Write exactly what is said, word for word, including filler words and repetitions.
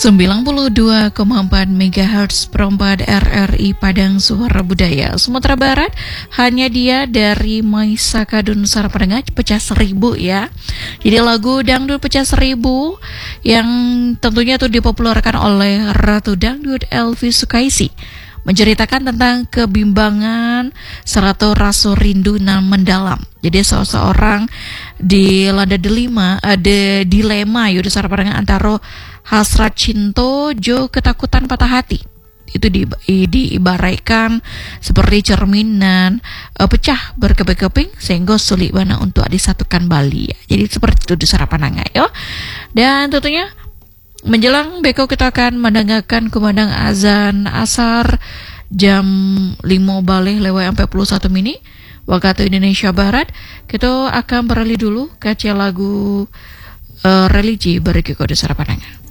sembilan puluh dua koma empat megahertz perempat R R I Padang Suara Budaya Sumatera Barat. Hanya dia dari Maisa Kadun Sarapananga pecah seribu ya. Jadi lagu dangdut pecah seribu yang tentunya itu dipopulerkan oleh Ratu Dangdut Elvi Sukaisi, menceritakan tentang kebimbangan serta rasa rindu nan mendalam. Jadi seseorang di landa delima ada dilema yudha sarapananga antara hasrat cinta jo ketakutan patah hati. Itu di, diibaratkan seperti cerminan uh, pecah berkeping-keping sehingga sulit bana untuk disatukan Bali ya. Jadi seperti itu di Sarapananga ya. Dan tentunya menjelang beko kita akan mendengarkan kumandang azan asar jam lima balik lewat empat puluh satu menit waktu Indonesia Barat. Kita akan beralih dulu ke lagu uh, religi bagi kode Sarapananga.